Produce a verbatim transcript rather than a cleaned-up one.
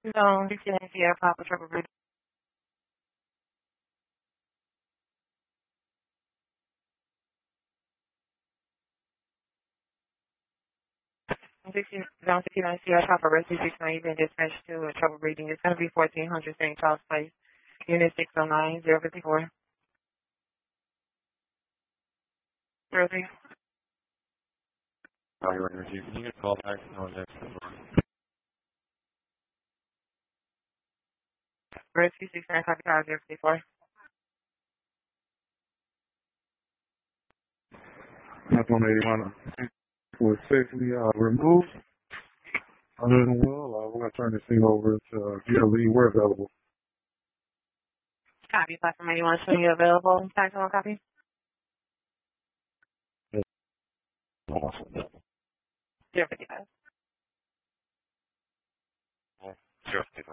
No, this is Nancy, Papa Trouble Reading. Down sixty-nine Sierra Papa Rescue six nine, you've been dispatched to a trouble reading. It's going to be fourteen hundred Saint Charles Place, Unit six oh nine, zero fifty-four. zero three. Value Energy. Can you get a call back? No, next number. Rescue six nine, copy car zero fifty-four. That's one eighty-one was safely uh, removed. Other than well, uh, we're going to turn this thing over to uh, Vita Lee. We're available. Copy, platform eighty-one, showing you available. Tax on copy. zero fifty-five. Zero fifty-five.